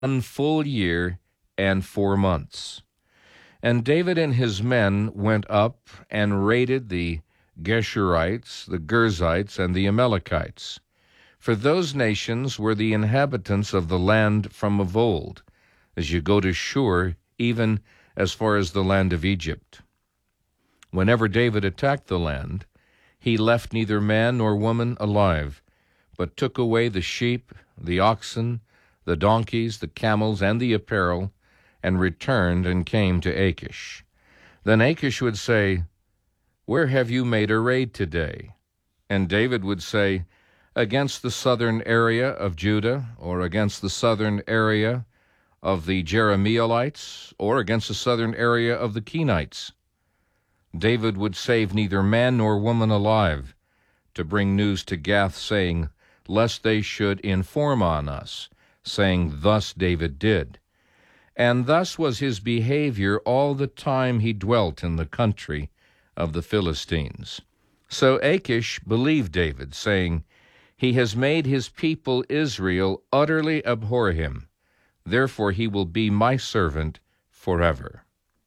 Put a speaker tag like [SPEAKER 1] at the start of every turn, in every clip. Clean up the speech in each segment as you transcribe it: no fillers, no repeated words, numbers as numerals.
[SPEAKER 1] 1 full year and 4 months. And David and his men went up and raided the Geshurites, the Girzites, and the Amalekites. For those nations were the inhabitants of the land from of old, as you go to Shur, even as far as the land of Egypt. Whenever David attacked the land, he left neither man nor woman alive, but took away the sheep, the oxen, the donkeys, the camels, and the apparel, and returned and came to Achish. Then Achish would say, "Where have you made a raid today?" And David would say, "Against the southern area of Judah, or against the southern area of the Jerahmeelites, or against the southern area of the Kenites." David would save neither man nor woman alive, to bring news to Gath, saying, lest they should inform on us, saying, "Thus David did." And thus was his behavior all the time he dwelt in the country of the Philistines. So Achish believed David, saying, "He has made his people Israel utterly abhor him. Therefore he will be my servant forever."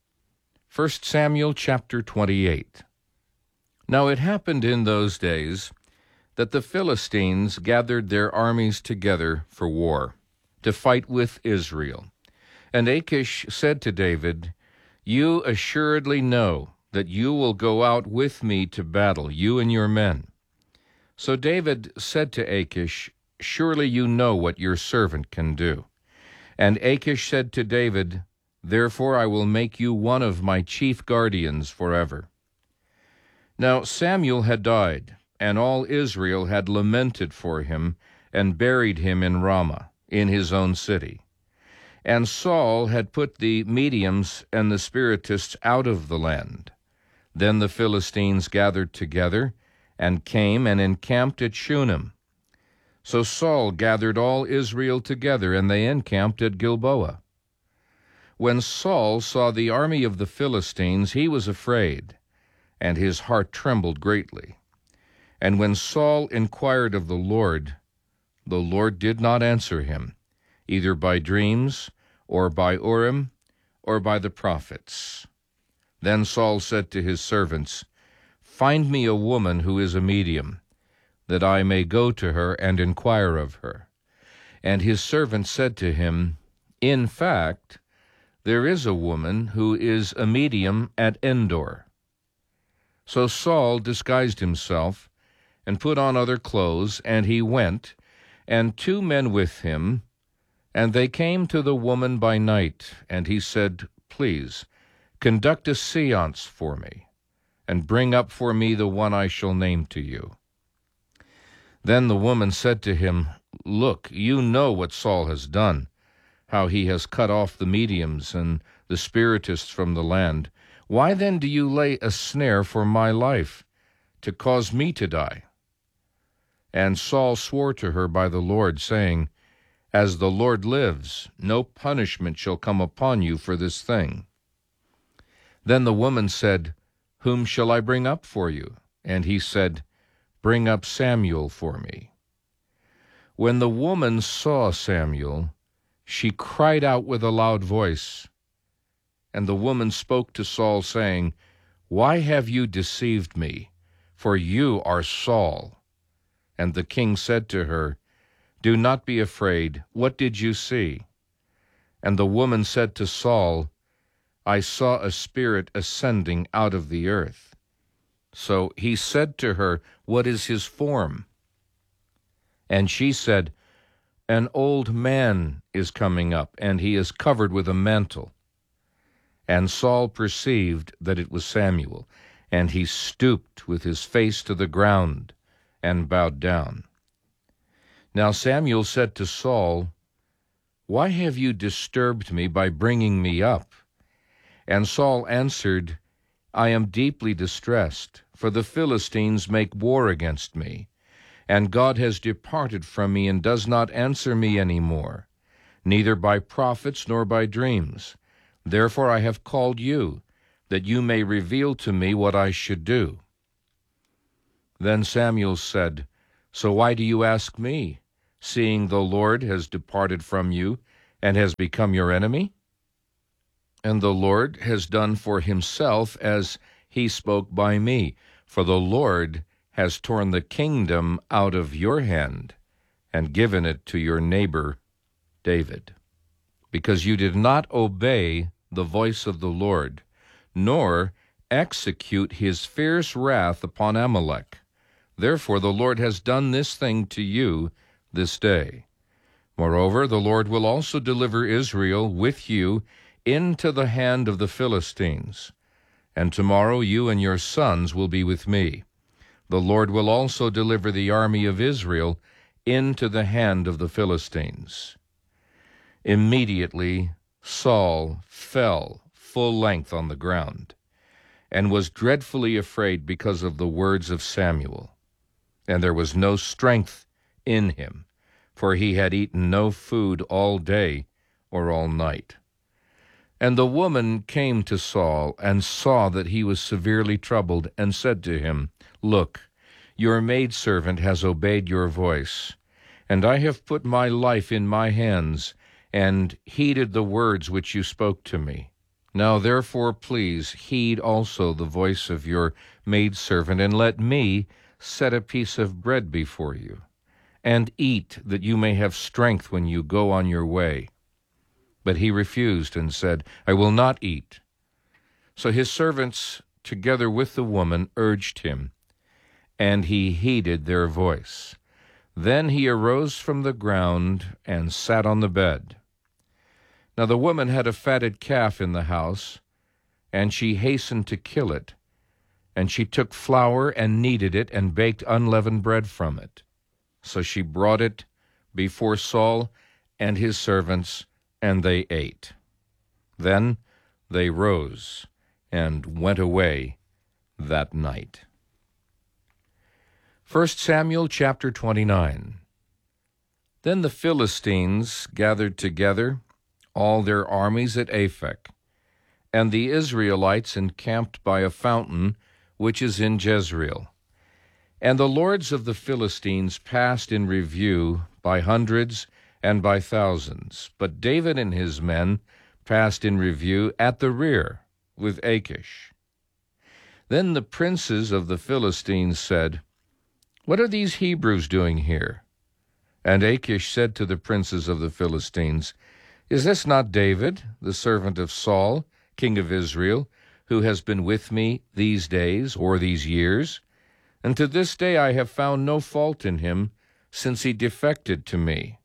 [SPEAKER 1] 1 Samuel chapter 28. Now it happened in those days that the Philistines gathered their armies together for war, to fight with Israel. And Achish said to David, "You assuredly know that you will go out with me to battle, you and your men." So David said to Achish, "Surely you know what your servant can do." And Achish said to David, "Therefore I will make you one of my chief guardians forever." Now Samuel had died, and all Israel had lamented for him, and buried him in Ramah, in his own city. And Saul had put the mediums and the spiritists out of the land. Then the Philistines gathered together, and came and encamped at Shunem. So Saul gathered all Israel together, and they encamped at Gilboa. When Saul saw the army of the Philistines, he was afraid, and his heart trembled greatly. And when Saul inquired of the Lord did not answer him, either by dreams, or by Urim, or by the prophets. Then Saul said to his servants, "Find me a woman who is a medium, that I may go to her and inquire of her." And his servants said to him, "In fact, there is a woman who is a medium at Endor." So Saul disguised himself, and put on other clothes, and he went, and 2 men with him, and they came to the woman by night, and he said, "Please, conduct a seance for me, and bring up for me the one I shall name to you." Then the woman said to him, "Look, you know what Saul has done, how he has cut off the mediums and the spiritists from the land. Why then do you lay a snare for my life, to cause me to die?" And Saul swore to her by the Lord, saying, "As the Lord lives, no punishment shall come upon you for this thing." Then the woman said, "Whom shall I bring up for you?" And he said, "Bring up Samuel for me." When the woman saw Samuel, she cried out with a loud voice. And the woman spoke to Saul, saying, "Why have you deceived me? For you are Saul." And the king said to her, "Do not be afraid. What did you see?" And the woman said to Saul, "I saw a spirit ascending out of the earth." So he said to her, "What is his form?" And she said, "An old man is coming up, and he is covered with a mantle." And Saul perceived that it was Samuel, and he stooped with his face to the ground and bowed down. Now Samuel said to Saul, "Why have you disturbed me by bringing me up?" And Saul answered, "I am deeply distressed, for the Philistines make war against me, and God has departed from me and does not answer me any more, neither by prophets nor by dreams. Therefore I have called you, that you may reveal to me what I should do." Then Samuel said, "So why do you ask me, seeing the Lord has departed from you and has become your enemy? And the Lord has done for himself as he spoke by me, for the Lord has torn the kingdom out of your hand and given it to your neighbor David, because you did not obey the voice of the Lord, nor execute his fierce wrath upon Amalek. Therefore the Lord has done this thing to you this day. Moreover, the Lord will also deliver Israel with you into the hand of the Philistines, and tomorrow you and your sons will be with me. The Lord will also deliver the army of Israel into the hand of the Philistines. Immediately Saul fell full length on the ground, and was dreadfully afraid because of the words of Samuel. And there was no strength in him, for he had eaten no food all day or all night. And the woman came to Saul, and saw that he was severely troubled, and said to him, Look, your maidservant has obeyed your voice, and I have put my life in my hands, and heeded the words which you spoke to me. Now therefore please heed also the voice of your maidservant, and let me set a piece of bread before you, and eat, that you may have strength when you go on your way. But he refused and said, I will not eat. So his servants, together with the woman, urged him, and he heeded their voice. Then he arose from the ground and sat on the bed. Now the woman had a fatted calf in the house, and she hastened to kill it. And she took flour and kneaded it, and baked unleavened bread from it. So she brought it before Saul and his servants, and they ate. Then they rose and went away that night. 1 Samuel chapter 29. Then the Philistines gathered together all their armies at Aphek, and the Israelites encamped by a fountain which is in Jezreel. And the lords of the Philistines passed in review by hundreds and by thousands, but David and his men passed in review at the rear with Achish. Then the princes of the Philistines said, What are these Hebrews doing here? And Achish said to the princes of the Philistines, Is this not David, the servant of Saul, king of Israel, who has been with me these days or these years? And to this day I have found no fault in him, since he defected to me.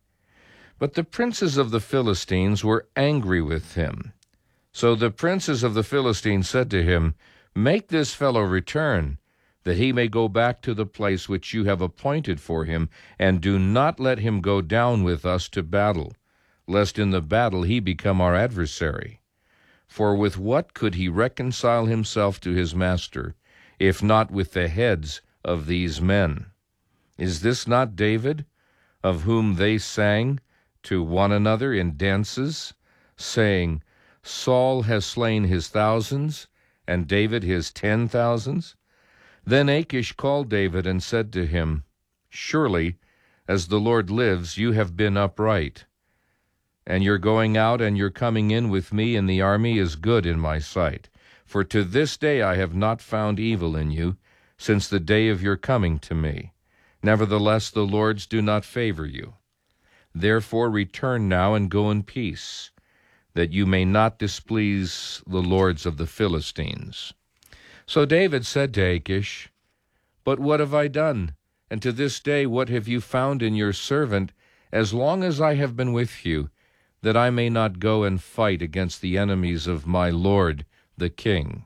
[SPEAKER 1] But the princes of the Philistines were angry with him. So the princes of the Philistines said to him, Make this fellow return, that he may go back to the place which you have appointed for him, and do not let him go down with us to battle, lest in the battle he become our adversary. For with what could he reconcile himself to his master, if not with the heads of these men? Is this not David, of whom they sang to one another in dances, saying, Saul has slain his thousands, and David his 10,000s? Then Achish called David and said to him, Surely, as the Lord lives, you have been upright, and your going out and your coming in with me in the army is good in my sight. For to this day I have not found evil in you, since the day of your coming to me. Nevertheless the lords do not favor you. Therefore return now and go in peace, that you may not displease the lords of the Philistines. So David said to Achish, But what have I done? And to this day what have you found in your servant, as long as I have been with you, that I may not go and fight against the enemies of my lord the king?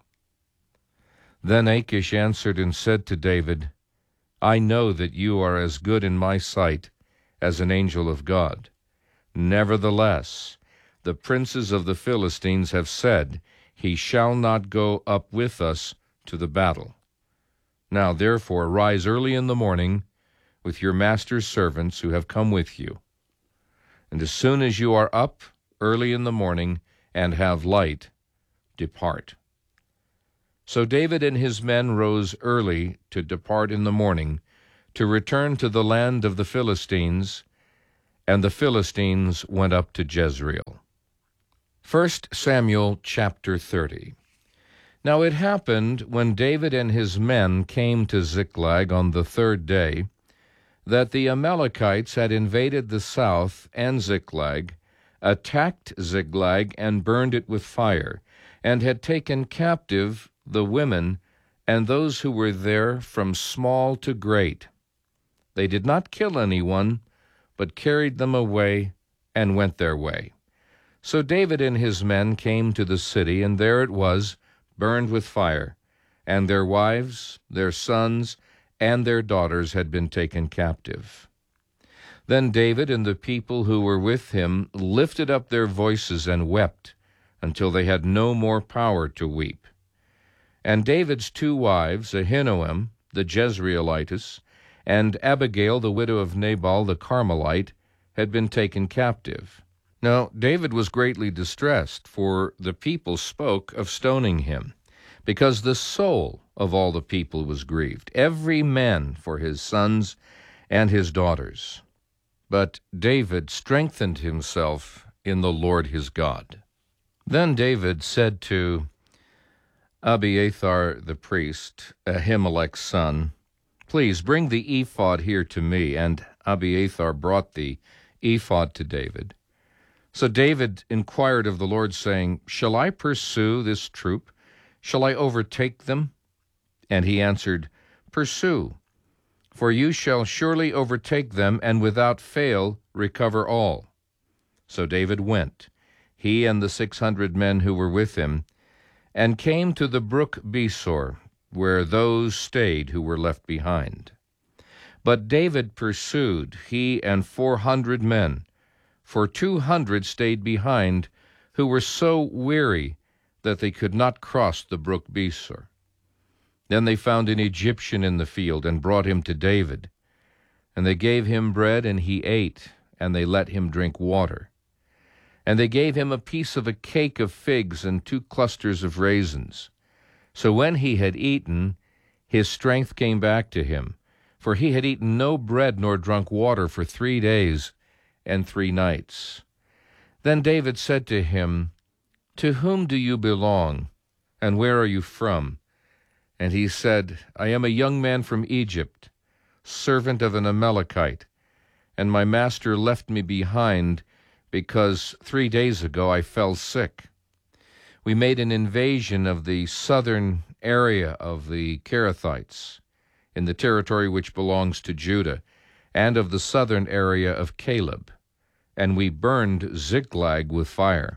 [SPEAKER 1] Then Achish answered and said to David, I know that you are as good in my sight as an angel of God. Nevertheless, the princes of the Philistines have said, He shall not go up with us to the battle. Now therefore rise early in the morning with your master's servants who have come with you. And as soon as you are up early in the morning and have light, depart. So David and his men rose early to depart in the morning, to return to the land of the Philistines, and the Philistines went up to Jezreel. 1 Samuel chapter 30. Now it happened, when David and his men came to Ziklag on the third day, that the Amalekites had invaded the south and Ziklag, attacked Ziklag, and burned it with fire, and had taken captive the women and those who were there from small to great. They did not kill anyone, but carried them away and went their way. So David and his men came to the city, and there it was, burned with fire, and their wives, their sons, and their daughters had been taken captive. Then David and the people who were with him lifted up their voices and wept until they had no more power to weep. And David's two wives, Ahinoam the Jezreelitess, and Abigail the widow of Nabal the Carmelite, had been taken captive. Now David was greatly distressed, for the people spoke of stoning him, because the soul of all the people was grieved, every man for his sons and his daughters. But David strengthened himself in the Lord his God. Then David said to Abiathar the priest, Ahimelech's son, "Please bring the ephod here to me." And Abiathar brought the ephod to David. So David inquired of the Lord, saying, "Shall I pursue this troop? Shall I overtake them?" And he answered, "Pursue, for you shall surely overtake them, and without fail recover all." So David went, he and the 600 men who were with him, and came to the brook Besor, where those stayed who were left behind. But David pursued, he and 400 men, for 200 stayed behind, who were so weary that they could not cross the brook Besor. Then they found an Egyptian in the field, and brought him to David. And they gave him bread, and he ate, and they let him drink water. And they gave him a piece of a cake of figs and 2 clusters of raisins. So when he had eaten, his strength came back to him, for he had eaten no bread nor drunk water for 3 days and 3 nights. Then David said to him, "To whom do you belong, and where are you from?" And he said, "I am a young man from Egypt, servant of an Amalekite, and my master left me behind because 3 days ago I fell sick. We made an invasion of the southern area of the Kerethites, in the territory which belongs to Judah, and of the southern area of Caleb, and we burned Ziklag with fire."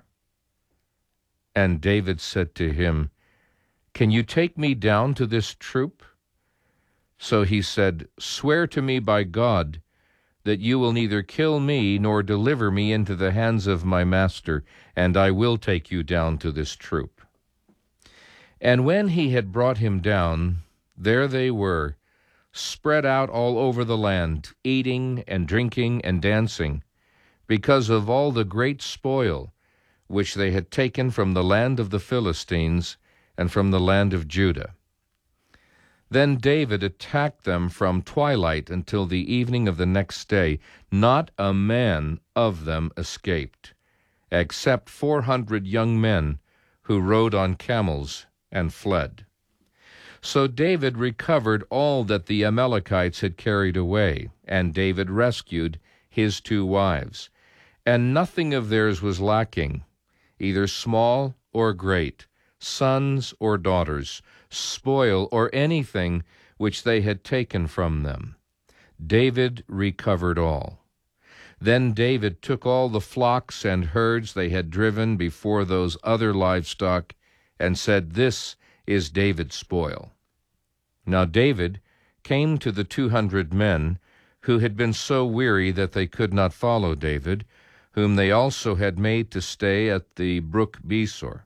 [SPEAKER 1] And David said to him, "Can you take me down to this troop?" So he said, "Swear to me by God that you will neither kill me nor deliver me into the hands of my master, and I will take you down to this troop." And when he had brought him down, there they were, spread out all over the land, eating and drinking and dancing, because of all the great spoil which they had taken from the land of the Philistines and from the land of Judah. Then David attacked them from twilight until the evening of the next day. Not a man of them escaped, except 400 young men who rode on camels and fled. So David recovered all that the Amalekites had carried away, and David rescued his 2 wives. And nothing of theirs was lacking, either small or great, sons or daughters, spoil or anything which they had taken from them. David recovered all. Then David took all the flocks and herds they had driven before those other livestock, and said, "This is David's spoil." Now David came to the 200 men who had been so weary that they could not follow David, whom they also had made to stay at the brook Besor.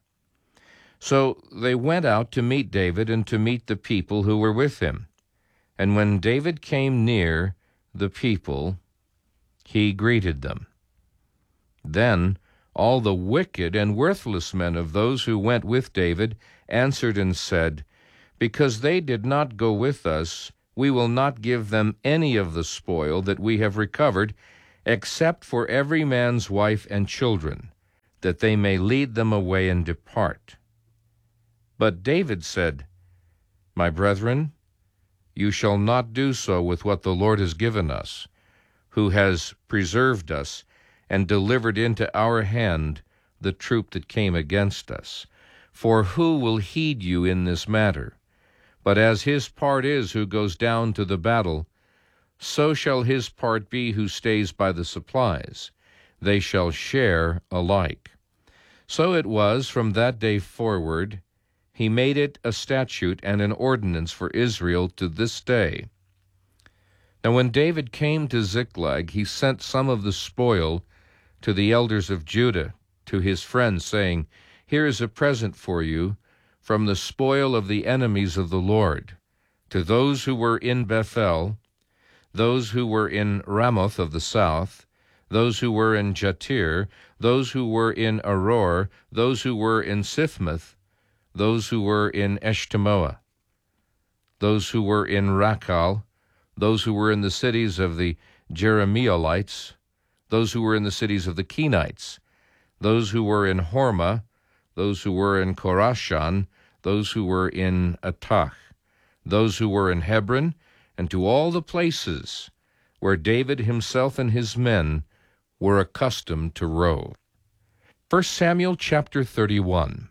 [SPEAKER 1] So they went out to meet David and to meet the people who were with him. And when David came near the people, he greeted them. Then all the wicked and worthless men of those who went with David answered and said, "Because they did not go with us, we will not give them any of the spoil that we have recovered, except for every man's wife and children, that they may lead them away and depart. But David said, My brethren, you shall not do so with what the Lord has given us, who has preserved us and delivered into our hand the troop that came against us. For who will heed you in this matter? But as his part is who goes down to the battle, so shall his part be who stays by the supplies. They shall share alike. So it was from that day forward. He made it a statute and an ordinance for Israel to this day. Now when David came to Ziklag, he sent some of the spoil to the elders of Judah, to his friends, saying, Here is a present for you from the spoil of the enemies of the Lord, to those who were in Bethel, those who were in Ramoth of the south, those who were in Jatir, those who were in Aror, those who were in Sifmoth, those who were in Eshtemoa, those who were in Rakal, those who were in the cities of the Jeremielites, those who were in the cities of the Kenites, those who were in Hormah, those who were in Korashan, those who were in Atach, those who were in Hebron, and to all the places where David himself and his men were accustomed to rove. 1 Samuel chapter 31.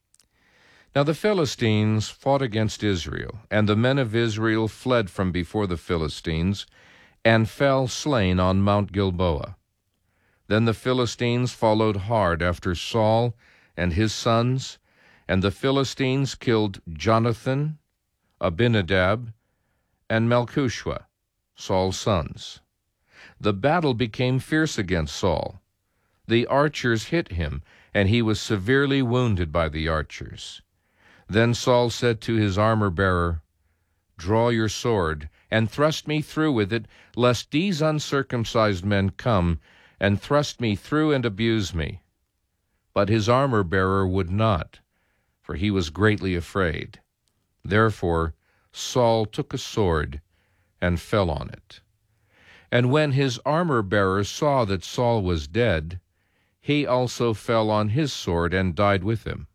[SPEAKER 1] Now the Philistines fought against Israel, and the men of Israel fled from before the Philistines, and fell slain on Mount Gilboa. Then the Philistines followed hard after Saul and his sons, and the Philistines killed Jonathan, Abinadab, and Melchishua, Saul's sons. The battle became fierce against Saul. The archers hit him, and he was severely wounded by the archers. Then Saul said to his armor-bearer, Draw your sword, and thrust me through with it, lest these uncircumcised men come and thrust me through and abuse me. But his armor-bearer would not, for he was greatly afraid. Therefore Saul took a sword and fell on it. And when his armor-bearer saw that Saul was dead, he also fell on his sword and died with him.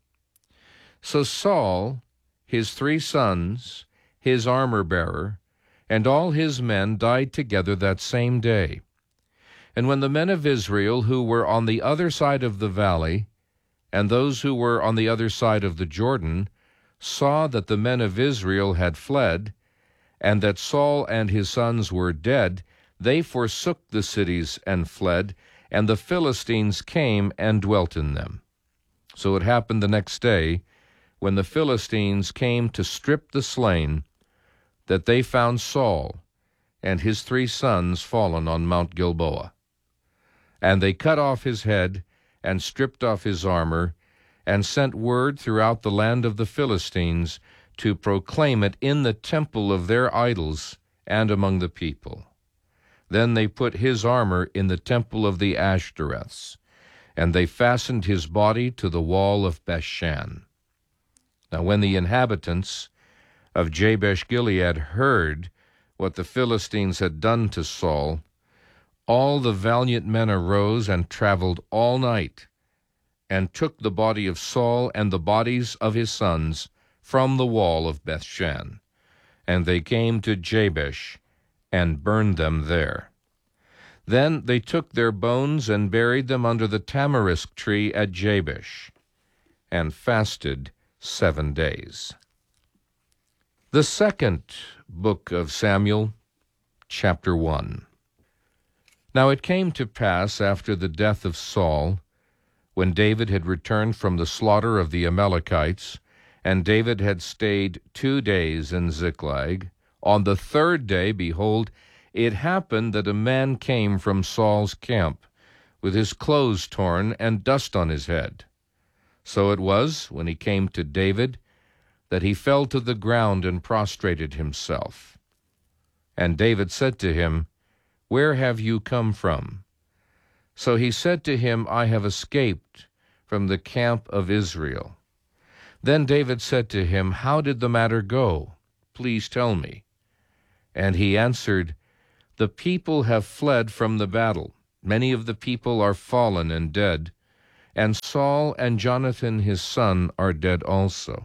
[SPEAKER 1] So Saul, his 3 sons, his armor-bearer, and all his men died together that same day. And when the men of Israel who were on the other side of the valley, and those who were on the other side of the Jordan, saw that the men of Israel had fled, and that Saul and his sons were dead, they forsook the cities and fled, and the Philistines came and dwelt in them. So it happened the next day, when the Philistines came to strip the slain, that they found Saul and his 3 sons fallen on Mount Gilboa. And they cut off his head, and stripped off his armor, and sent word throughout the land of the Philistines to proclaim it in the temple of their idols and among the people. Then they put his armor in the temple of the Ashtoreths, and they fastened his body to the wall of Bethshan. Now when the inhabitants of Jabesh-Gilead heard what the Philistines had done to Saul, all the valiant men arose and traveled all night, and took the body of Saul and the bodies of his sons from the wall of Bethshan. And they came to Jabesh, and burned them there. Then they took their bones and buried them under the tamarisk tree at Jabesh, and fasted 7 days. The second book of Samuel, chapter 1. Now it came to pass after the death of Saul, when David had returned from the slaughter of the Amalekites, and David had stayed 2 days in Ziklag, on the 3rd day, behold, it happened that a man came from Saul's camp, with his clothes torn and dust on his head. So it was, when he came to David, that he fell to the ground and prostrated himself. And David said to him, Where have you come from? So he said to him, I have escaped from the camp of Israel. Then David said to him, How did the matter go? Please tell me. And he answered, The people have fled from the battle, Many of the people are fallen and dead, and Saul and Jonathan his son are dead also.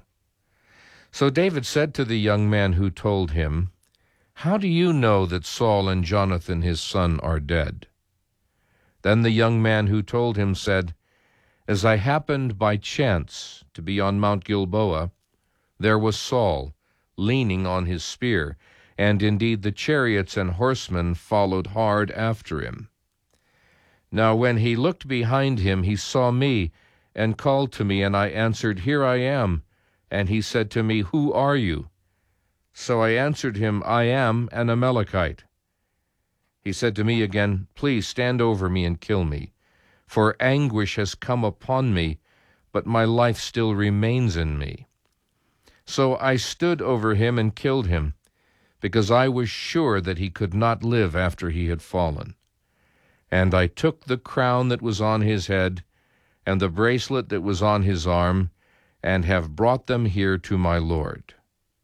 [SPEAKER 1] So David said to the young man who told him, How do you know that Saul and Jonathan his son are dead? Then the young man who told him said, As I happened by chance to be on Mount Gilboa, there was Saul, leaning on his spear, and indeed the chariots and horsemen followed hard after him. Now when he looked behind him, he saw me, and called to me, and I answered, Here I am. And he said to me, Who are you? So I answered him, I am an Amalekite. He said to me again, Please stand over me and kill me, for anguish has come upon me, but my life still remains in me. So I stood over him and killed him, because I was sure that he could not live after he had fallen. And I took the crown that was on his head, and the bracelet that was on his arm, and have brought them here to my Lord.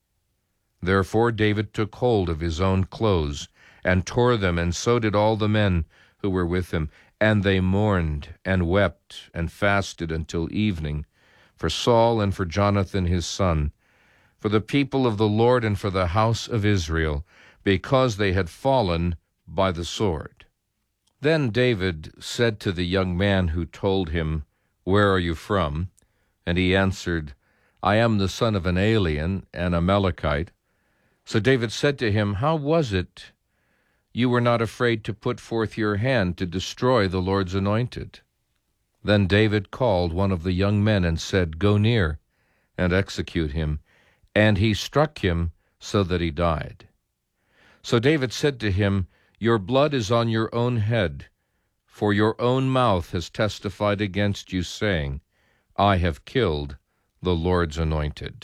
[SPEAKER 1] Therefore David took hold of his own clothes, and tore them, and so did all the men who were with him. And they mourned, and wept, and fasted until evening, for Saul and for Jonathan his son, for the people of the Lord and for the house of Israel, because they had fallen by the sword. Then David said to the young man who told him, Where are you from? And he answered, I am the son of an alien, an Amalekite. So David said to him, How was it you were not afraid to put forth your hand to destroy the Lord's anointed? Then David called one of the young men and said, Go near and execute him. And he struck him so that he died. So David said to him, Your blood is on your own head, for your own mouth has testified against you, saying, I have killed the Lord's anointed.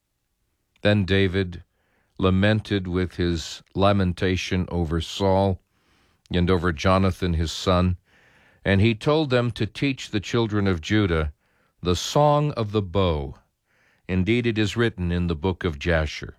[SPEAKER 1] Then David lamented with his lamentation over Saul and over Jonathan his son, and he told them to teach the children of Judah the song of the bow. Indeed, it is written in the book of Jasher.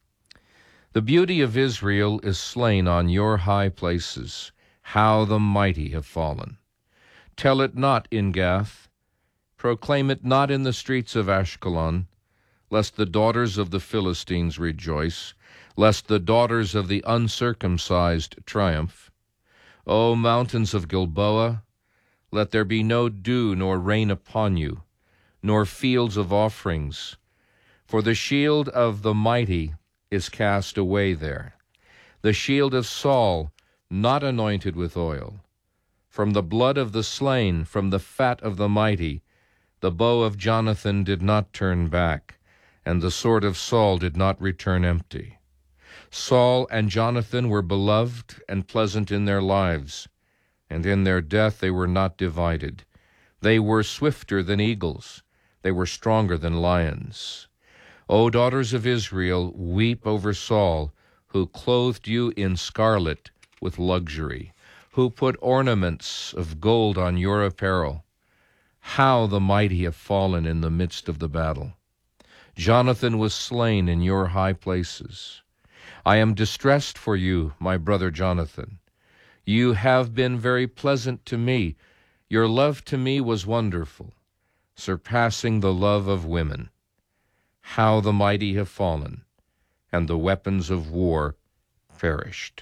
[SPEAKER 1] The beauty of Israel is slain on your high places. How the mighty have fallen. Tell it not in Gath. Proclaim it not in the streets of Ashkelon, lest the daughters of the Philistines rejoice, lest the daughters of the uncircumcised triumph. O mountains of Gilboa, let there be no dew nor rain upon you, nor fields of offerings, for the shield of the mighty is cast away there, the shield of Saul not anointed with oil. From the blood of the slain, from the fat of the mighty, the bow of Jonathan did not turn back, and the sword of Saul did not return empty. Saul and Jonathan were beloved and pleasant in their lives, and in their death they were not divided. They were swifter than eagles. They were stronger than lions. O daughters of Israel, weep over Saul, who clothed you in scarlet with luxury, who put ornaments of gold on your apparel. How the mighty have fallen in the midst of the battle. Jonathan was slain in your high places. I am distressed for you, my brother Jonathan. You have been very pleasant to me. Your love to me was wonderful, surpassing the love of women. How the mighty have fallen, and the weapons of war perished.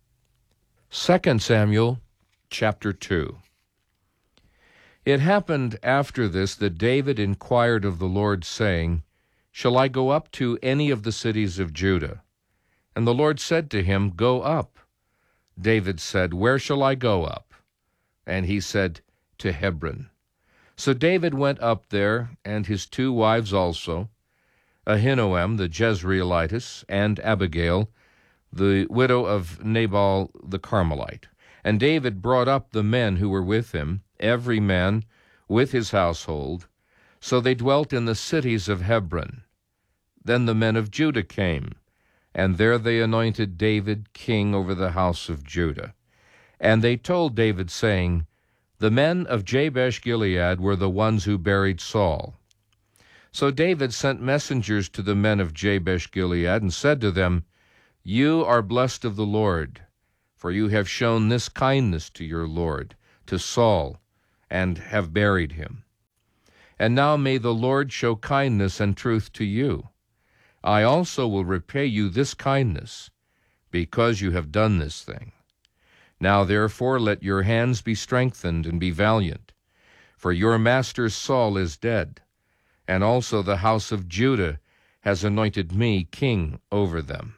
[SPEAKER 1] 2 Samuel chapter 2. It happened after this that David inquired of the Lord, saying, Shall I go up to any of the cities of Judah? And the Lord said to him, Go up. David said, Where shall I go up? And he said, To Hebron. So David went up there, and his 2 wives also, Ahinoam the Jezreelitess, and Abigail, the widow of Nabal the Carmelite. And David brought up the men who were with him, every man with his household. So they dwelt in the cities of Hebron. Then the men of Judah came, and there they anointed David king over the house of Judah. And they told David, saying, The men of Jabesh-Gilead were the ones who buried Saul. So David sent messengers to the men of Jabesh-Gilead, and said to them, You are blessed of the Lord, for you have shown this kindness to your Lord, to Saul, and have buried him. And now may the Lord show kindness and truth to you. I also will repay you this kindness, because you have done this thing. Now therefore let your hands be strengthened and be valiant, for your master Saul is dead, and also the house of Judah has anointed me king over them.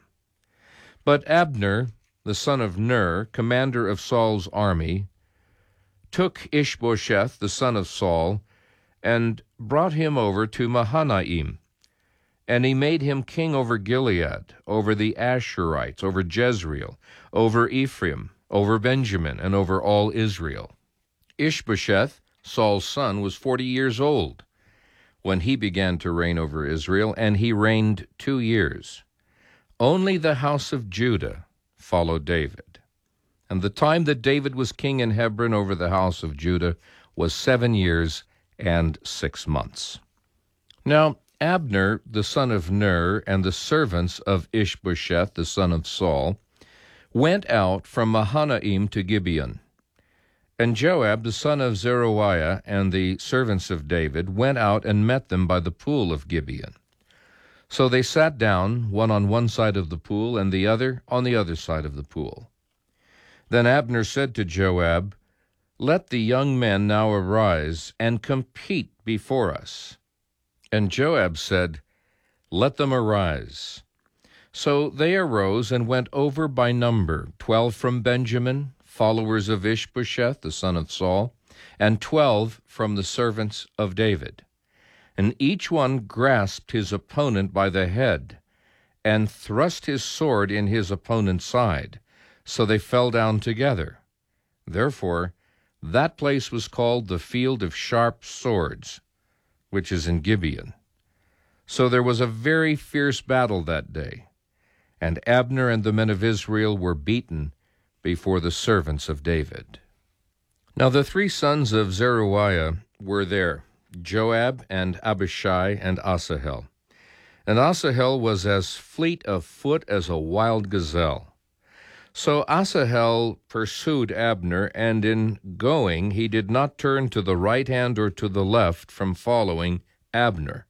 [SPEAKER 1] But Abner, the son of Ner, commander of Saul's army, took Ishbosheth, the son of Saul, and brought him over to Mahanaim. And he made him king over Gilead, over the Asherites, over Jezreel, over Ephraim, over Benjamin, and over all Israel. Ishbosheth, Saul's son, was 40 years old when he began to reign over Israel, and he reigned 2 years. Only the house of Judah followed David. And the time that David was king in Hebron over the house of Judah was 7 years and 6 months. Now Abner, the son of Ner, and the servants of Ishbosheth, the son of Saul, went out from Mahanaim to Gibeon. And Joab, the son of Zeruiah, and the servants of David went out and met them by the pool of Gibeon. So they sat down, one on one side of the pool, and the other on the other side of the pool. Then Abner said to Joab, "Let the young men now arise and compete before us." And Joab said, "Let them arise." So they arose and went over by number, 12 from Benjamin, followers of Ishbosheth, the son of Saul, and 12 from the servants of David. And each one grasped his opponent by the head, and thrust his sword in his opponent's side, so they fell down together. Therefore that place was called the Field of Sharp Swords, which is in Gibeon. So there was a very fierce battle that day, and Abner and the men of Israel were beaten before the servants of David. Now the 3 sons of Zeruiah were there, Joab and Abishai and Asahel. And Asahel was as fleet of foot as a wild gazelle. So Asahel pursued Abner, and in going he did not turn to the right hand or to the left from following Abner.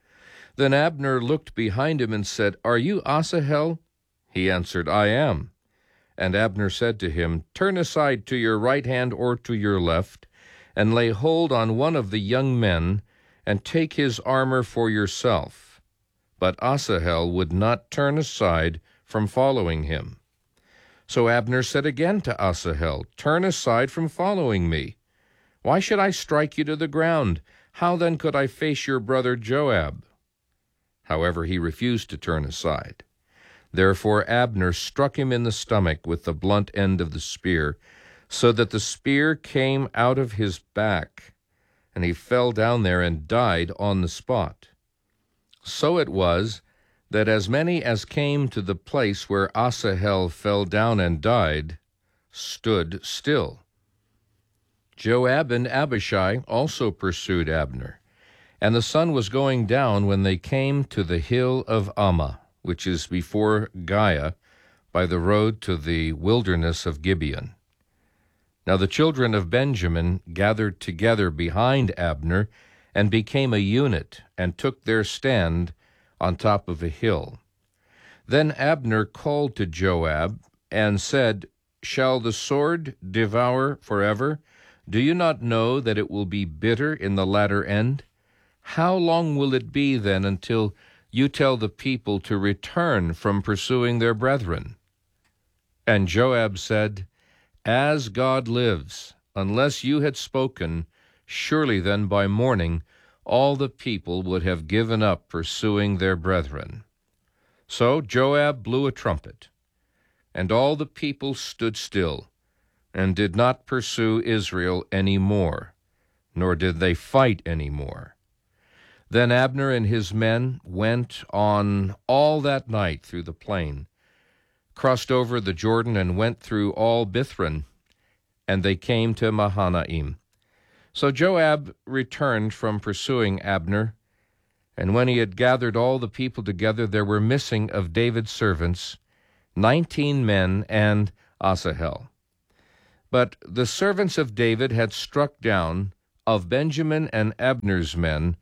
[SPEAKER 1] Then Abner looked behind him and said, "Are you Asahel?" He answered, "I am." And Abner said to him, "Turn aside to your right hand or to your left, and lay hold on one of the young men, and take his armor for yourself." But Asahel would not turn aside from following him. So Abner said again to Asahel, "Turn aside from following me. Why should I strike you to the ground? How then could I face your brother Joab?" However, he refused to turn aside. Therefore Abner struck him in the stomach with the blunt end of the spear, so that the spear came out of his back, and he fell down there and died on the spot. So it was that as many as came to the place where Asahel fell down and died stood still. Joab and Abishai also pursued Abner, and the sun was going down when they came to the hill of Ammah, which is before Giah, by the road to the wilderness of Gibeon. Now the children of Benjamin gathered together behind Abner, and became a unit, and took their stand on top of a hill. Then Abner called to Joab, and said, "Shall the sword devour forever? Do you not know that it will be bitter in the latter end? How long will it be then until you tell the people to return from pursuing their brethren?" And Joab said, "As God lives, unless you had spoken, surely then by morning all the people would have given up pursuing their brethren." So Joab blew a trumpet, and all the people stood still, and did not pursue Israel any more, nor did they fight any more. Then Abner and his men went on all that night through the plain, crossed over the Jordan, and went through all Bithron, and they came to Mahanaim. So Joab returned from pursuing Abner, and when he had gathered all the people together, there were missing of David's servants 19 men and Asahel. But the servants of David had struck down of Benjamin and Abner's men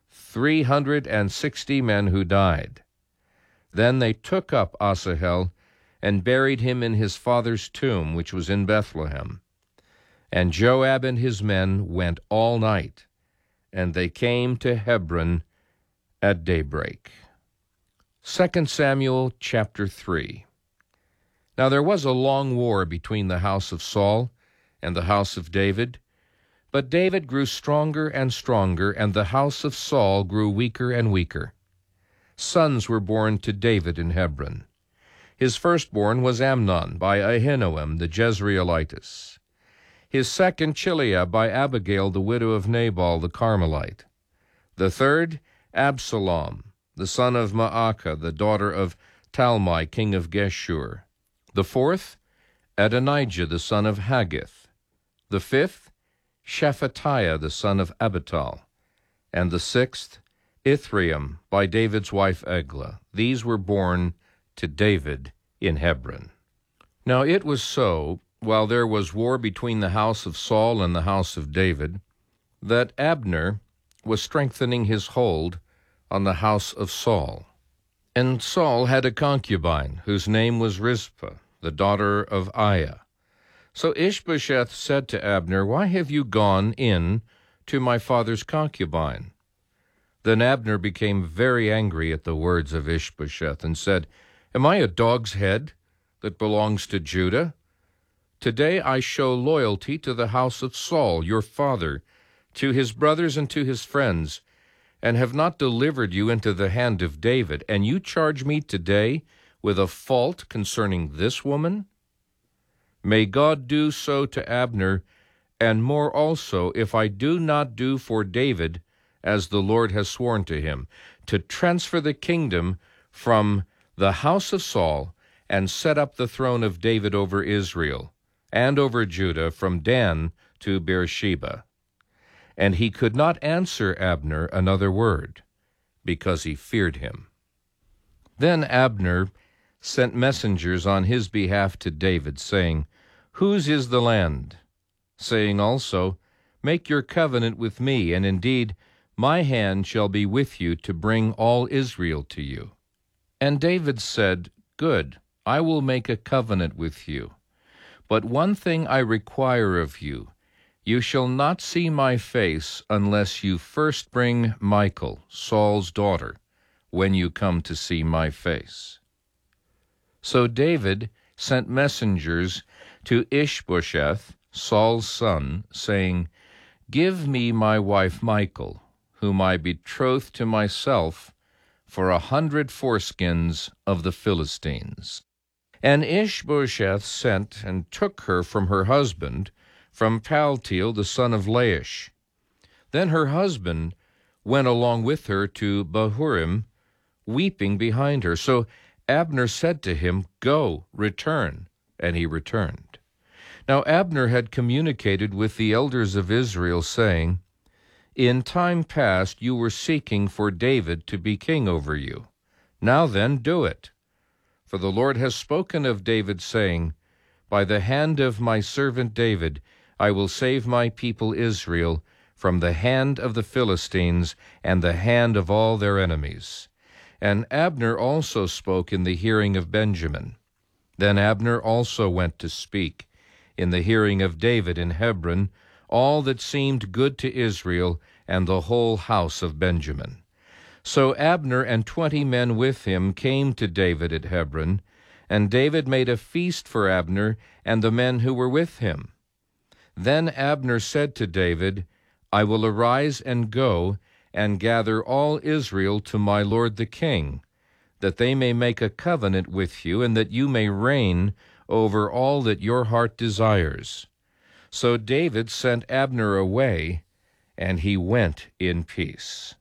[SPEAKER 1] 360 men who died. Then they took up Asahel and buried him in his father's tomb, which was in Bethlehem. And Joab and his men went all night, and they came to Hebron at daybreak. 2 Samuel chapter 3. Now there was a long war between the house of Saul and the house of David, but David grew stronger and stronger, and the house of Saul grew weaker and weaker. Sons were born to David in Hebron. His firstborn was Amnon by Ahinoam the Jezreelitess. His second, Chileab, by Abigail the widow of Nabal the Carmelite. The third, Absalom, the son of Maacah, the daughter of Talmai, king of Geshur. The fourth, Adonijah, the son of Haggith. The fifth, Shephatiah, the son of Abital. And the sixth, Ithream, by David's wife Eglah. These were born to David in Hebron. Now it was so, while there was war between the house of Saul and the house of David, that Abner was strengthening his hold on the house of Saul. And Saul had a concubine, whose name was Rizpah, the daughter of Aiah. So Ishbosheth said to Abner, "Why have you gone in to my father's concubine?" Then Abner became very angry at the words of Ishbosheth, and said, "Am I a dog's head that belongs to Judah? Today I show loyalty to the house of Saul, your father, to his brothers and to his friends, and have not delivered you into the hand of David. And you charge me today with a fault concerning this woman? May God do so to Abner, and more also, if I do not do for David as the Lord has sworn to him, to transfer the kingdom from the house of Saul and set up the throne of David over Israel and over Judah from Dan to Beersheba." And he could not answer Abner another word, because he feared him. Then Abner sent messengers on his behalf to David, saying, "Whose is the land?" saying also, "Make your covenant with me, and indeed my hand shall be with you to bring all Israel to you." And David said, "Good, I will make a covenant with you. But one thing I require of you, you shall not see my face unless you first bring Michal, Saul's daughter, when you come to see my face." So David sent messengers to Ishbosheth, Saul's son, saying, "Give me my wife Michal, whom I betrothed to myself, for 100 foreskins of the Philistines." And Ishbosheth sent and took her from her husband, from Paltiel the son of Laish. Then her husband went along with her to Bahurim, weeping behind her. So Abner said to him, "Go, return." And he returned. Now Abner had communicated with the elders of Israel, saying, "In time past you were seeking for David to be king over you. Now then, do it. For the Lord has spoken of David, saying, By the hand of my servant David I will save my people Israel from the hand of the Philistines and the hand of all their enemies." And Abner also spoke in the hearing of Benjamin. Then Abner also went to speak in the hearing of David in Hebron all that seemed good to Israel and the whole house of Benjamin. So Abner and 20 men with him came to David at Hebron, and David made a feast for Abner and the men who were with him. Then Abner said to David, "I will arise and go and gather all Israel to my lord the king, that they may make a covenant with you, and that you may reign over all that your heart desires." So David sent Abner away, and he went in peace.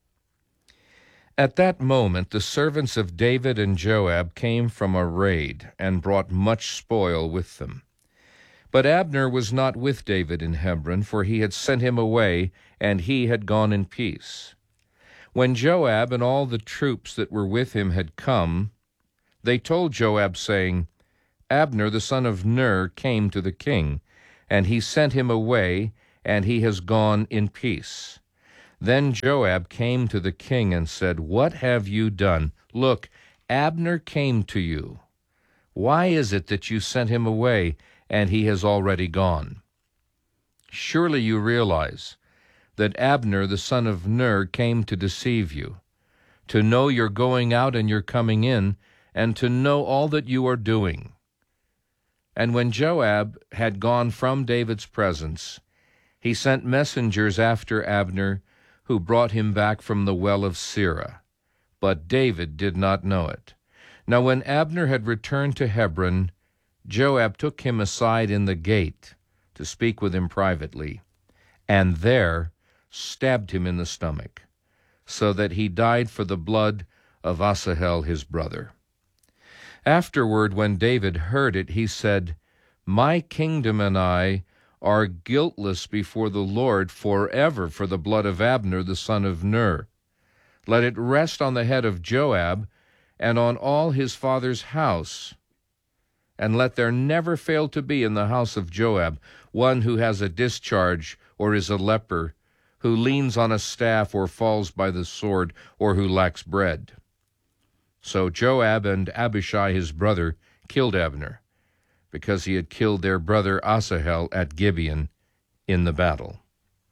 [SPEAKER 1] At that moment the servants of David and Joab came from a raid, and brought much spoil with them. But Abner was not with David in Hebron, for he had sent him away, and he had gone in peace. When Joab and all the troops that were with him had come, they told Joab, saying, Abner the son of Ner came to the king, and he sent him away, and he has gone in peace. Then Joab came to the king and said, What have you done? Look, Abner came to you. Why is it that you sent him away, and he has already gone? Surely you realize that Abner the son of Ner came to deceive you, to know your going out and your coming in, and to know all that you are doing. And when Joab had gone from David's presence, he sent messengers after Abner, who brought him back from the well of Sirah. But David did not know it. Now when Abner had returned to Hebron, Joab took him aside in the gate to speak with him privately, and there stabbed him in the stomach, so that he died for the blood of Asahel his brother. Afterward, when David heard it, he said, My kingdom and I are guiltless before the Lord forever for the blood of Abner the son of Ner. Let it rest on the head of Joab and on all his father's house, and let there never fail to be in the house of Joab one who has a discharge or is a leper, who leans on a staff or falls by the sword, or who lacks bread. So Joab and Abishai his brother killed Abner, because he had killed their brother Asahel at Gibeon in the battle.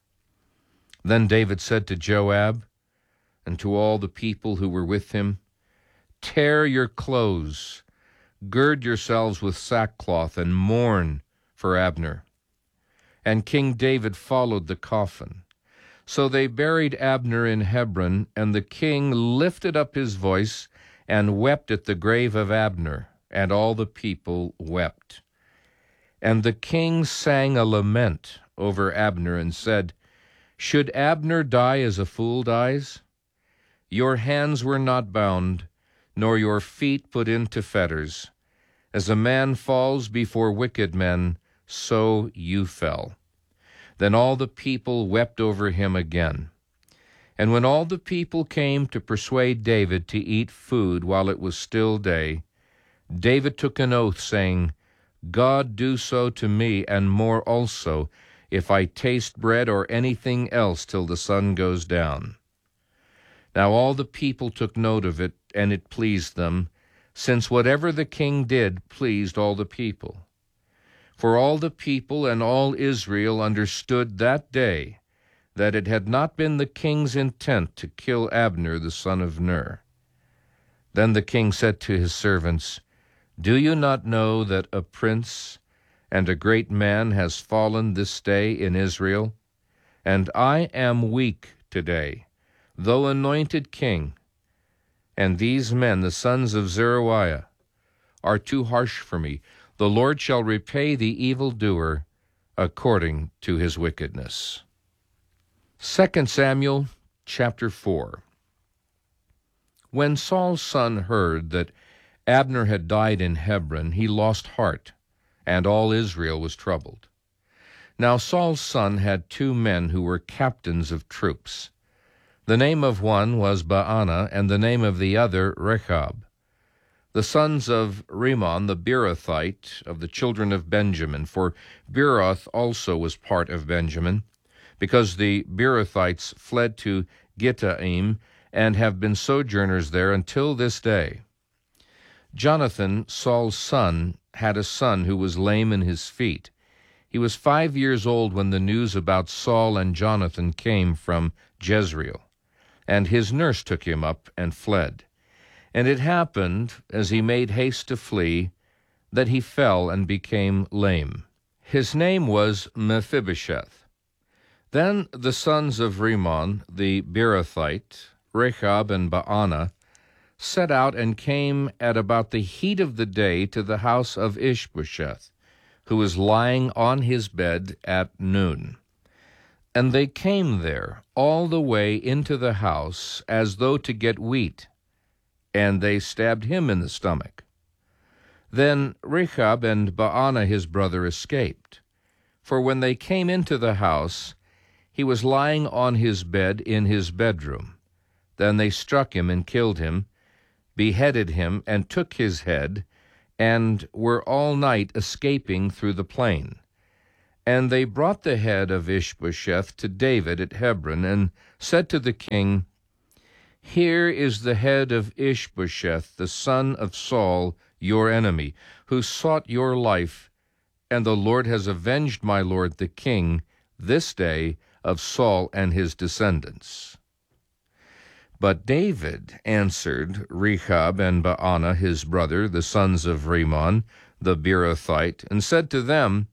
[SPEAKER 1] Then David said to Joab and to all the people who were with him, Tear your clothes, gird yourselves with sackcloth, and mourn for Abner. And King David followed the coffin. So they buried Abner in Hebron, and the king lifted up his voice and wept at the grave of Abner, and all the people wept. And the king sang a lament over Abner and said, Should Abner die as a fool dies? Your hands were not bound, nor your feet put into fetters. As a man falls before wicked men, so you fell. Then all the people wept over him again. And when all the people came to persuade David to eat food while it was still day, David took an oath, saying, God do so to me, and more also, if I taste bread or anything else till the sun goes down. Now all the people took note of it, and it pleased them, since whatever the king did pleased all the people. For all the people and all Israel understood that day that it had not been the king's intent to kill Abner the son of Ner. Then the king said to his servants, Do you not know that a prince and a great man has fallen this day in Israel? And I am weak today, though anointed king. And these men, the sons of Zeruiah, are too harsh for me. The Lord shall repay the evildoer according to his wickedness. 2 Samuel chapter 4. When Saul's son heard that Abner had died in Hebron, he lost heart, and all Israel was troubled. Now Saul's son had 2 men who were captains of troops. The name of one was Baanah, and the name of the other Rechab, the sons of Rimmon the Beerothite of the children of Benjamin, for Beeroth also was part of Benjamin, because the Beerothites fled to Gittaim and have been sojourners there until this day. Jonathan, Saul's son, had a son who was lame in his feet. He was 5 years old when the news about Saul and Jonathan came from Jezreel, and his nurse took him up and fled. And it happened, as he made haste to flee, that he fell and became lame. His name was Mephibosheth. Then the sons of Rimmon the Beerothite, Rechab and Baanah, set out and came at about the heat of the day to the house of Ishbosheth, who was lying on his bed at noon. And they came there all the way into the house as though to get wheat, and they stabbed him in the stomach. Then Rechab and Baanah his brother escaped, for when they came into the house, he was lying on his bed in his bedroom. Then they struck him and killed him, beheaded him, and took his head, and were all night escaping through the plain. And they brought the head of Ishbosheth to David at Hebron, and said to the king, Here is the head of Ishbosheth, the son of Saul, your enemy, who sought your life, and the Lord has avenged my lord the king this day of Saul and his descendants. But David answered Rechab and Baanah his brother, the sons of Rimmon, the Beerothite, and said to them,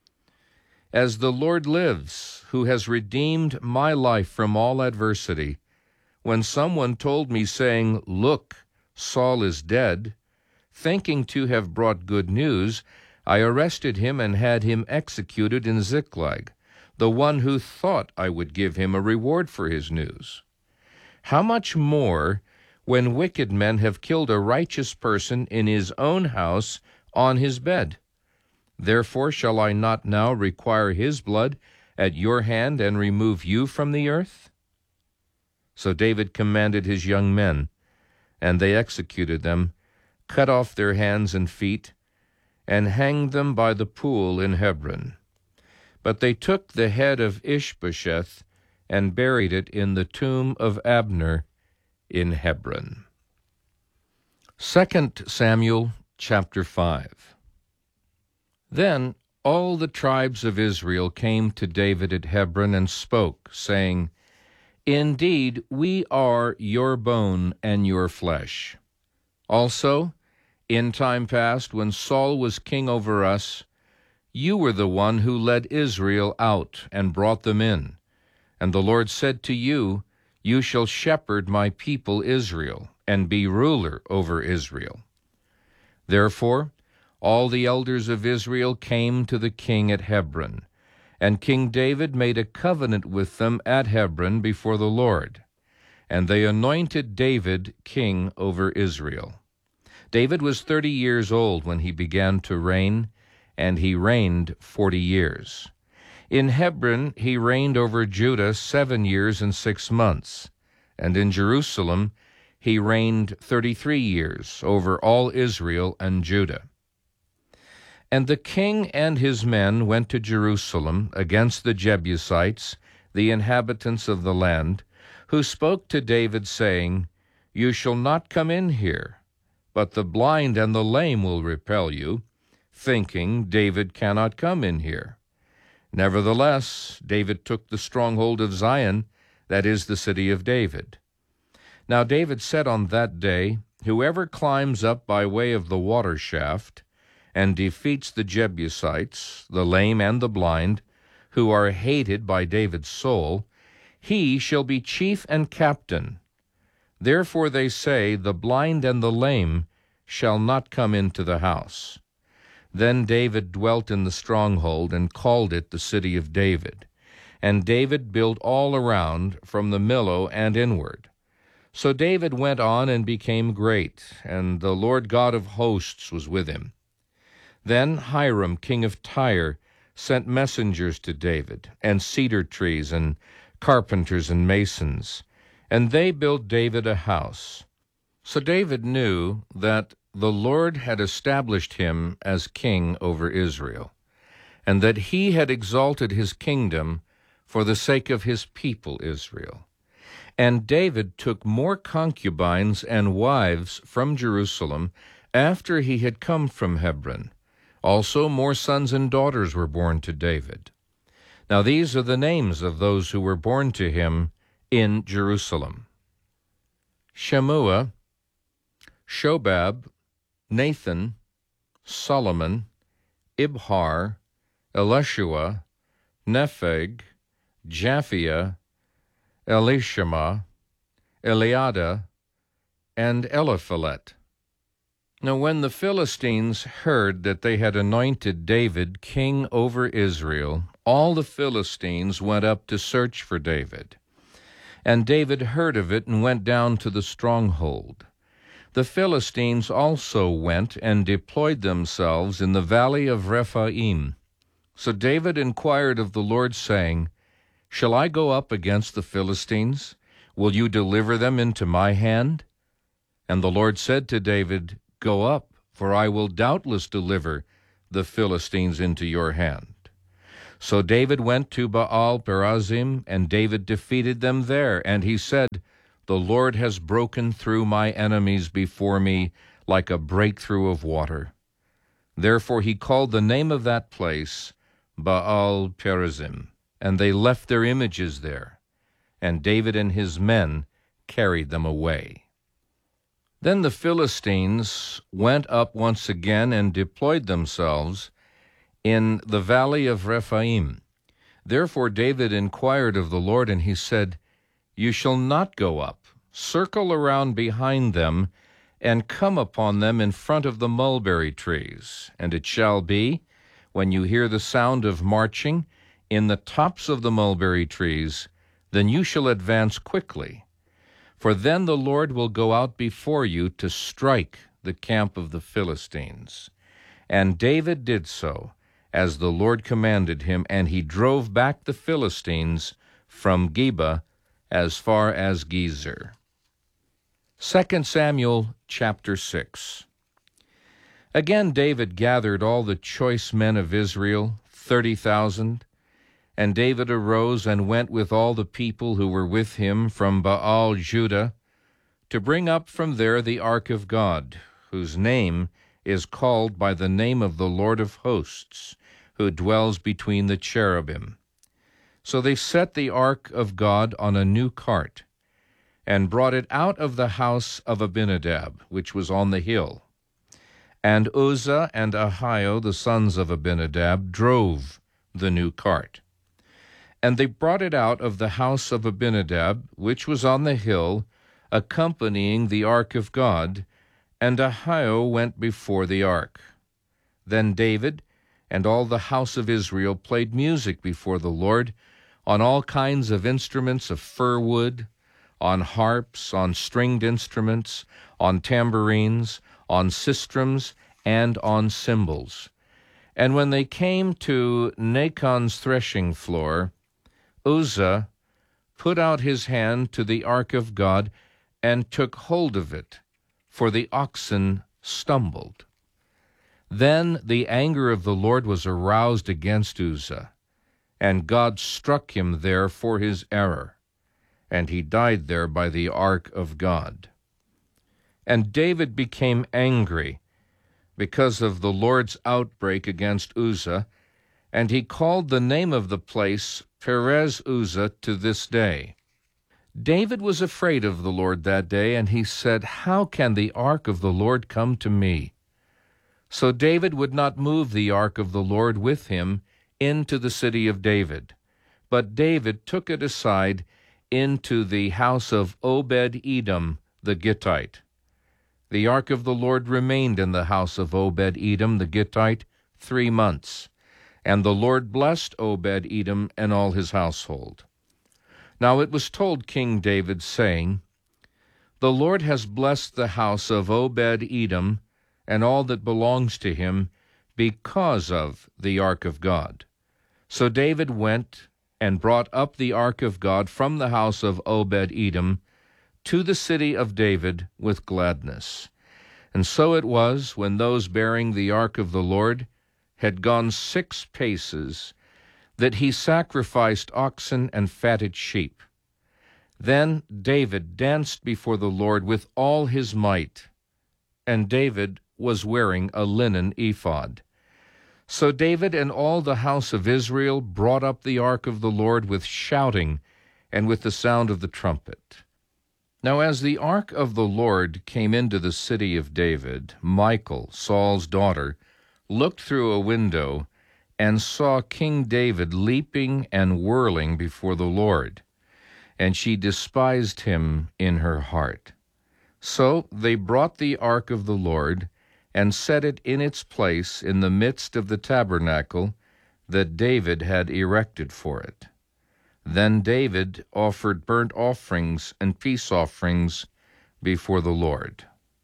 [SPEAKER 1] As the Lord lives, who has redeemed my life from all adversity, when someone told me, saying, Look, Saul is dead, thinking to have brought good news, I arrested him and had him executed in Ziklag, the one who thought I would give him a reward for his news. How much more when wicked men have killed a righteous person in his own house on his bed? Therefore shall I not now require his blood at your hand and remove you from the earth? So David commanded his young men, and they executed them, cut off their hands and feet, and hanged them by the pool in Hebron. But they took the head of Ishbosheth and buried it in the tomb of Abner in Hebron. 2 Samuel chapter 5. Then all the tribes of Israel came to David at Hebron and spoke, saying, Indeed, we are your bone and your flesh. Also, in time past, when Saul was king over us, you were the one who led Israel out and brought them in. And the Lord said to you, You shall shepherd my people Israel, and be ruler over Israel. Therefore, all the elders of Israel came to the king at Hebron, and King David made a covenant with them at Hebron before the Lord. And they anointed David king over Israel. David was 30 years old when he began to reign, and he reigned 40 years. In Hebron he reigned over Judah 7 years and 6 months, and in Jerusalem he reigned 33 years over all Israel and Judah. And the king and his men went to Jerusalem against the Jebusites, the inhabitants of the land, who spoke to David, saying, You shall not come in here, but the blind and the lame will repel you, thinking, David cannot come in here. Nevertheless, David took the stronghold of Zion, that is, the city of David. Now David said on that day, Whoever climbs up by way of the water shaft, and defeats the Jebusites, the lame and the blind, who are hated by David's soul, he shall be chief and captain. Therefore they say, The blind and the lame shall not come into the house. Then David dwelt in the stronghold, and called it the city of David. And David built all around, from the Millo and inward. So David went on and became great, and the Lord God of hosts was with him. Then Hiram, king of Tyre, sent messengers to David, and cedar trees, and carpenters and masons, and they built David a house. So David knew that the Lord had established him as king over Israel, and that he had exalted his kingdom for the sake of his people Israel. And David took more concubines and wives from Jerusalem after he had come from Hebron. Also more sons and daughters were born to David. Now these are the names of those who were born to him in Jerusalem: Shemua, Shobab, Nathan, Solomon, Ibhar, Elishua, Nepheg, Japhia, Elishama, Eliada, and Eliphalet. Now when the Philistines heard that they had anointed David king over Israel, all the Philistines went up to search for David. And David heard of it and went down to the stronghold. The Philistines also went and deployed themselves in the valley of Rephaim. So David inquired of the Lord, saying, Shall I go up against the Philistines? Will you deliver them into my hand? And the Lord said to David, Go up, for I will doubtless deliver the Philistines into your hand." So David went to Baal-perazim, and David defeated them there. And he said, "The Lord has broken through my enemies before me like a breakthrough of water." Therefore he called the name of that place Baal-perazim. And they left their images there, and David and his men carried them away. Then the Philistines went up once again and deployed themselves in the valley of Rephaim. Therefore David inquired of the Lord, and he said, "You shall not go up. Circle around behind them, and come upon them in front of the mulberry trees. And it shall be, when you hear the sound of marching in the tops of the mulberry trees, then you shall advance quickly. For then the Lord will go out before you to strike the camp of the Philistines." And David did so, as the Lord commanded him, and he drove back the Philistines from Geba as far as Gezer. 2 Samuel chapter 6. Again David gathered all the choice men of Israel, 30,000, and David arose and went with all the people who were with him from Baal-Judah to bring up from there the ark of God, whose name is called by the name of the Lord of hosts, who dwells between the cherubim. So they set the ark of God on a new cart, and brought it out of the house of Abinadab, which was on the hill. And Uzzah and Ahio, the sons of Abinadab, drove the new cart. And they brought it out of the house of Abinadab, which was on the hill, accompanying the ark of God, and Ahio went before the ark. Then David and all the house of Israel played music before the Lord on all kinds of instruments of fir wood, on harps, on stringed instruments, on tambourines, on sistrums, and on cymbals. And when they came to Nachon's threshing floor, Uzzah put out his hand to the ark of God and took hold of it, for the oxen stumbled. Then the anger of the Lord was aroused against Uzzah, and God struck him there for his error, and he died there by the ark of God. And David became angry because of the Lord's outbreak against Uzzah, and he called the name of the place Perez Uzzah to this day. David was afraid of the Lord that day, and he said, "How can the ark of the Lord come to me?" So David would not move the ark of the Lord with him into the city of David, but David took it aside into the house of Obed-Edom the Gittite. The ark of the Lord remained in the house of Obed-Edom the Gittite 3 months, and the Lord blessed Obed-Edom and all his household. Now it was told King David, saying, "The Lord has blessed the house of Obed-Edom and all that belongs to him because of the ark of God." So David went and brought up the ark of God from the house of Obed-Edom to the city of David with gladness. And so it was, when those bearing the ark of the Lord had gone 6 paces, that he sacrificed oxen and fatted sheep. Then David danced before the Lord with all his might, and David was wearing a linen ephod. So David and all the house of Israel brought up the ark of the Lord with shouting and with the sound of the trumpet. Now as the ark of the Lord came into the city of David, Michal, Saul's daughter, looked through a window and saw King David leaping and whirling before the Lord, and she despised him in her heart. So they brought the ark of the Lord and set it in its place in the midst of the tabernacle that David had erected for it. Then David offered burnt offerings and peace offerings before the Lord.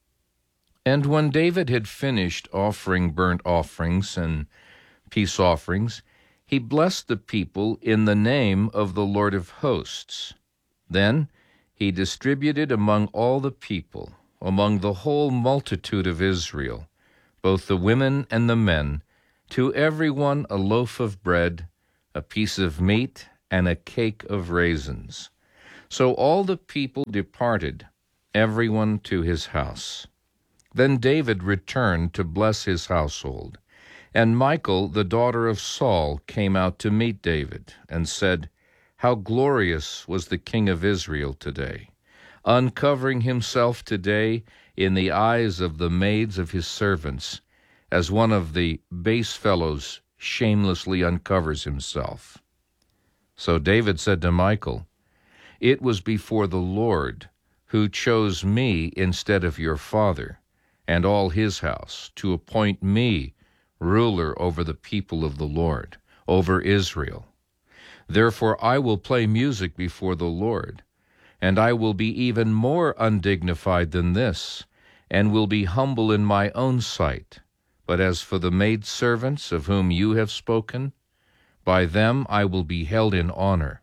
[SPEAKER 1] And when David had finished offering burnt offerings and peace offerings, he blessed the people in the name of the Lord of hosts. Then he distributed among all the people, among the whole multitude of Israel, both the women and the men, to every one a loaf of bread, a piece of meat, and a cake of raisins. So all the people departed, every one to his house. Then David returned to bless his household. And Michal, the daughter of Saul, came out to meet David, and said, How glorious was the king of Israel today, uncovering himself today in the eyes of the maids of his servants, as one of the base fellows shamelessly uncovers himself. So David said to Michal, It was before the Lord, who chose me instead of your father, and all his house, to appoint me ruler over the people of the Lord, over Israel. Therefore I will play music before the Lord, and I will be even more undignified than this, and will be humble in my own sight. But as for the maidservants of whom you have spoken, by them I will be held in honor.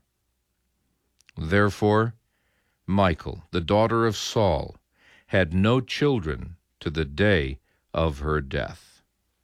[SPEAKER 1] Therefore Michal, the daughter of Saul, had no children to the day of her death.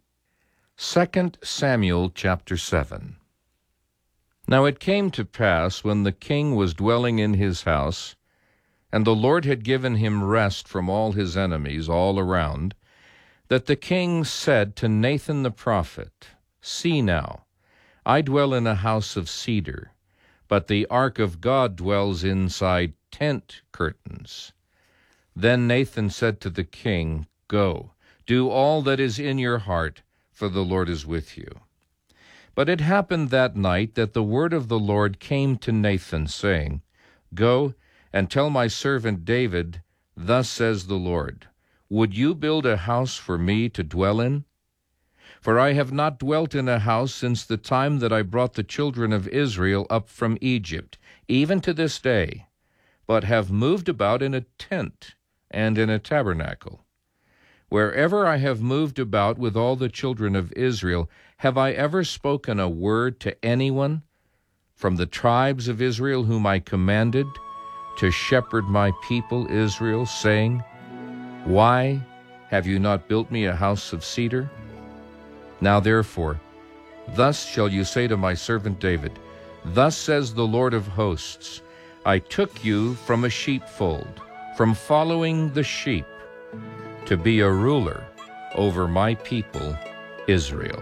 [SPEAKER 1] 2 Samuel chapter 7. Now it came to pass, when the king was dwelling in his house, and the Lord had given him rest from all his enemies all around, that the king said to Nathan the prophet, See now, I dwell in a house of cedar, but the ark of God dwells inside tent curtains. Then Nathan said to the king, Go, do all that is in your heart, for the Lord is with you. But it happened that night that the word of the Lord came to Nathan, saying, Go and tell my servant David, Thus says the Lord, Would you build a house for me to dwell in? For I have not dwelt in a house since the time that I brought the children of Israel up from Egypt, even to this day, but have moved about in a tent and in a tabernacle. Wherever I have moved about with all the children of Israel, have I ever spoken a word to anyone from the tribes of Israel whom I commanded to shepherd my people Israel, saying, Why have you not built me a house of cedar? Now therefore, thus shall you say to my servant David, Thus says the Lord of hosts, I took you from a sheepfold, from following the sheep, to be a ruler over my people Israel.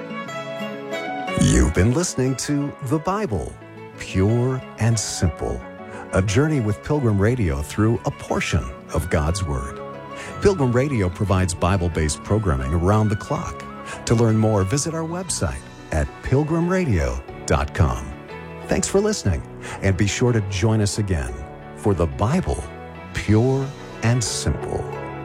[SPEAKER 2] You've been listening to The Bible, Pure and Simple, a journey with Pilgrim Radio through a portion of God's Word. Pilgrim Radio provides Bible-based programming around the clock. To learn more, visit our website at pilgrimradio.com. Thanks for listening, and be sure to join us again for The Bible, Pure and Simple.